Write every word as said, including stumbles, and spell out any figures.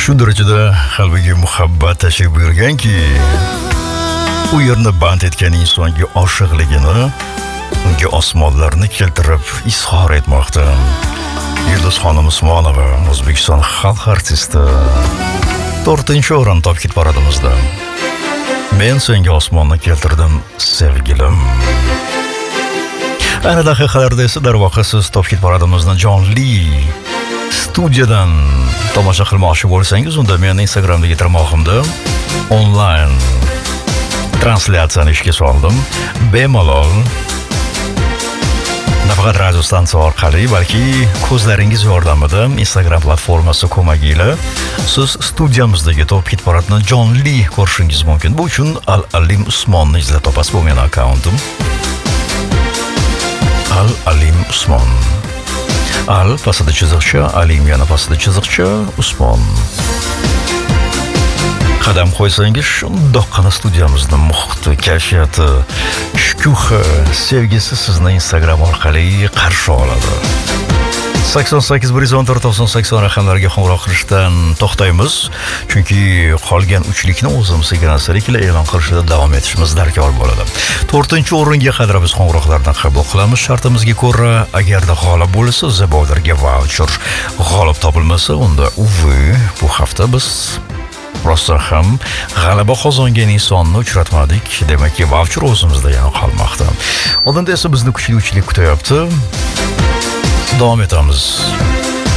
shu darajada qalbiga muhabbat tashrif buyurganki, u yerni band etgan insonga oshiqligini unga osmonlarni keltirib izhor etmoqda. Yulduzxonim Usmonova, O'zbekiston xalq artisti, to'rtinchi o'rin Top Hit paradimizda. Men senga osmonni keltirdim, sevgilim. Ayni daqiqalarda esa darvoqe siz Top Hit paradimizni jonli studiyadan tomosha qilmoqchi bo'lsangiz, unda men Instagramdagi tarmog'imda onlayn translyatsiyani ishga soldim. Bemalol nafaqat radio stansiya orqali, balki ko'zlaringiz yordamida Instagram platformasi ko'magiyla siz studiyamizdagi Top Hit paradni jonli ko'rishingiz mumkin. Bu uchun Al-Alim Usmonni izlab topasiz. Bu mening akkauntim. Al-Alim Usmon. Al pastida chiziqcha, Alim yana pastida chiziqcha, Usmon. Qadam qo'ysangiz shundoqqina studiyamizni muhiti, kayfiyati, shukuhi, sevgisi sizni Instagram orqali qarshi oladi. sakson sakkiz bir yuz o'n to'rt to'qson sakson raqamlariga qo'ng'iroq qilishdan to'xtaymiz, chunki qolgan uchlikni o'zimiz sekin-sekin e'lon qilishda davom etishimiz darkor bo'ladi. to'rtinchi o'ringa qadar biz qo'ng'iroqlardan qabul qilamiz. Shartimizga ko'ra, agarda g'olib bo'lsa, Zabodarga voucher, g'olib topilmasa, unda uvi bu hafta biz rostdan ham g'alaba qozongan insonni uchratmadik. Demakki, voucher o'zimizda yana qolmoqda. Oldinda esa bizni kuchli uchlik kutyapti. Davom etamiz.